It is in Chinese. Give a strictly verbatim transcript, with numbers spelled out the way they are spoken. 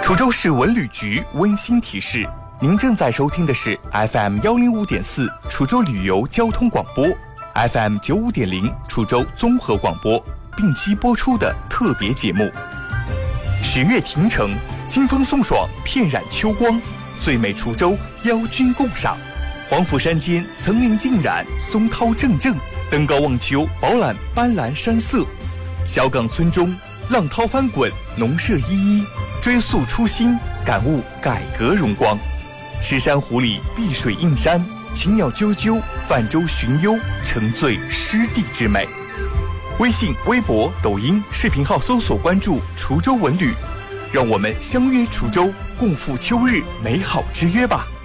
滁州市文旅局温馨提示：您正在收听的是 F M 幺零五点四滁州旅游交通广播 ，F M 九五点零滁州综合广播并机播出的特别节目。十月亭城，金风送爽，片染秋光，最美滁州邀君共赏。黄甫山间层林尽染，松涛正正，登高望秋，饱览斑斓山色。小岗村中，浪涛翻滚，农舍依依，追溯初心，感悟改革荣光。赤山湖里碧水映山，禽鸟啾啾，泛舟寻幽，沉醉湿地之美。微信、微博、抖音视频号搜索关注滁州文旅，让我们相约滁州，共赴秋日美好之约吧。